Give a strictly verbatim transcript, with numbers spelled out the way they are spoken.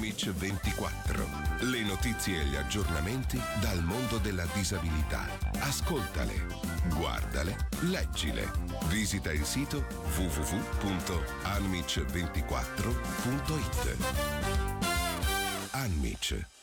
Anmic ventiquattro. Le notizie e gli aggiornamenti dal mondo della disabilità. Ascoltale, guardale, leggile. Visita il sito w w w punto anmic ventiquattro punto it. Anmic.